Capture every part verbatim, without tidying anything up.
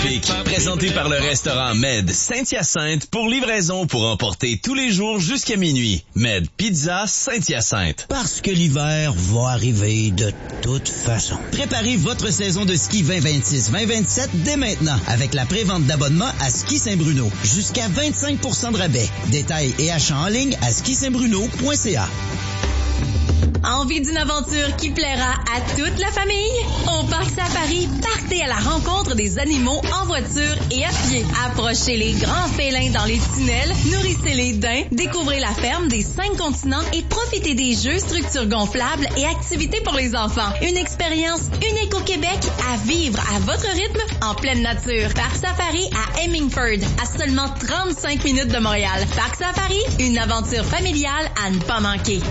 Pic, présenté par le restaurant Med Saint-Hyacinthe pour livraison pour emporter tous les jours jusqu'à minuit. Med Pizza Saint-Hyacinthe. Parce que l'hiver va arriver de toute façon. Préparez votre saison de ski vingt vingt-six vingt vingt-sept dès maintenant avec la prévente d'abonnement à Ski Saint-Bruno. Jusqu'à vingt-cinq pour cent de rabais. Détails et achats en ligne à ski saint bruno point c a. Envie d'une aventure qui plaira à toute la famille? Au Parc Safari, partez à la rencontre des animaux en voiture et à pied. Approchez les grands félins dans les tunnels, nourrissez les daims, découvrez la ferme des cinq continents et profitez des jeux, structures gonflables et activités pour les enfants. Une expérience unique au Québec à vivre à votre rythme en pleine nature. Parc Safari à Hemingford, à seulement trente-cinq minutes de Montréal. Parc Safari, une aventure familiale à ne pas manquer.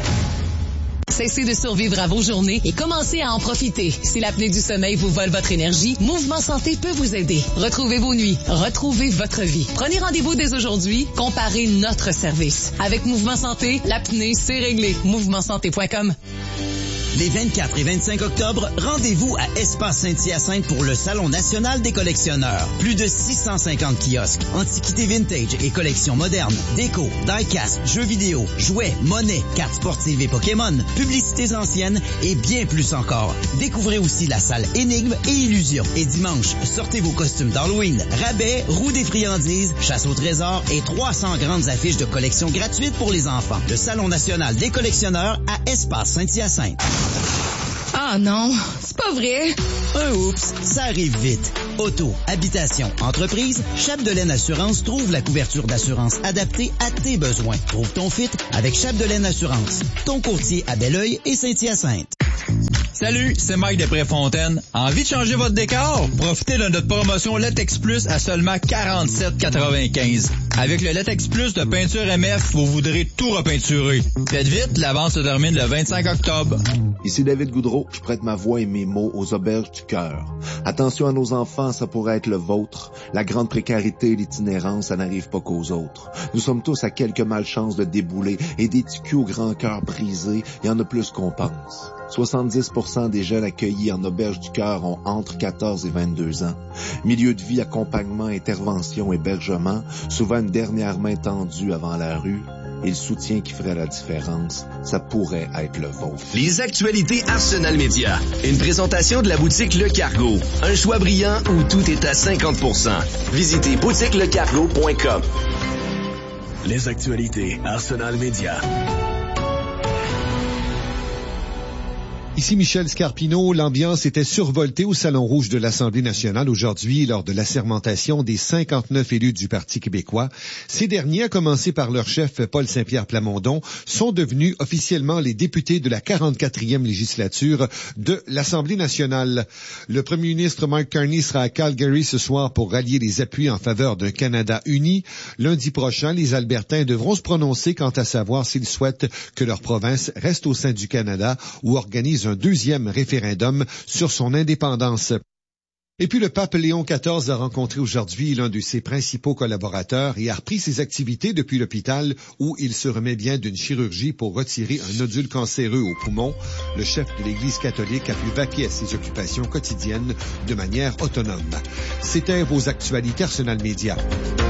Cessez de survivre à vos journées et commencez à en profiter. Si l'apnée du sommeil vous vole votre énergie, Mouvement Santé peut vous aider. Retrouvez vos nuits, retrouvez votre vie. Prenez rendez-vous dès aujourd'hui, comparez notre service. Avec Mouvement Santé, l'apnée, c'est réglé. mouvement santé point com. Les vingt-quatre et vingt-cinq octobre, rendez-vous à Espace Saint-Hyacinthe pour le Salon national des collectionneurs. Plus de six cent cinquante kiosques, antiquités vintage et collections modernes, déco, die-cast, jeux vidéo, jouets, monnaies, cartes sportives et Pokémon, publicités anciennes et bien plus encore. Découvrez aussi la salle Énigmes et Illusions. Et dimanche, sortez vos costumes d'Halloween, rabais, roue des friandises, chasse au trésor et trois cents grandes affiches de collection gratuites pour les enfants. Le Salon national des collectionneurs à Espace Saint-Hyacinthe. Ah non, c'est pas vrai. Un oups, ça arrive vite. Auto, habitation, entreprise, Chapdelaine Assurance trouve la couverture d'assurance adaptée à tes besoins. Trouve ton fit avec Chapdelaine Assurance, ton courtier à Belleuil et Saint-Hyacinthe. Salut, c'est Mike de Préfontaine. Envie de changer votre décor? Profitez de notre promotion Latex Plus à seulement quarante-sept quatre-vingt-quinze. Avec le Latex Plus de Peinture M F, vous voudrez tout repeinturer. Faites vite, la vente se termine le vingt-cinq octobre. Ici David Goudreau, je prête ma voix et mes mots aux auberges du cœur. Attention à nos enfants, ça pourrait être le vôtre. La grande précarité et l'itinérance, ça n'arrive pas qu'aux autres. Nous sommes tous à quelques malchances de débouler et des ticus au grand cœur brisé, il y en a plus qu'on pense. soixante-dix pour cent des jeunes accueillis en auberge du cœur ont entre quatorze et vingt-deux ans. Milieu de vie, accompagnement, intervention, hébergement, souvent une dernière main tendue avant la rue. Et le soutien qui ferait la différence, ça pourrait être le vôtre. Les actualités Arsenal Média. Une présentation de la boutique Le Cargo. Un choix brillant où tout est à cinquante pour cent. Visitez boutique le cargo point com. Les actualités Arsenal Média. Ici Michel Scarpino. L'ambiance était survoltée au Salon Rouge de l'Assemblée nationale aujourd'hui lors de l'assermentation des cinquante-neuf élus du Parti québécois. Ces derniers, à commencer par leur chef Paul Saint-Pierre Plamondon, sont devenus officiellement les députés de la quarante-quatrième législature de l'Assemblée nationale. Le premier ministre Mark Carney sera à Calgary ce soir pour rallier les appuis en faveur d'un Canada uni. Lundi prochain, les Albertains devront se prononcer quant à savoir s'ils souhaitent que leur province reste au sein du Canada ou organise un deuxième référendum sur son indépendance. Et puis le pape Léon quatorze a rencontré aujourd'hui l'un de ses principaux collaborateurs et a repris ses activités depuis l'hôpital où il se remet bien d'une chirurgie pour retirer un nodule cancéreux au poumon. Le chef de l'Église catholique a pu vaquer à ses occupations quotidiennes de manière autonome. C'était vos actualités Arsenal Média.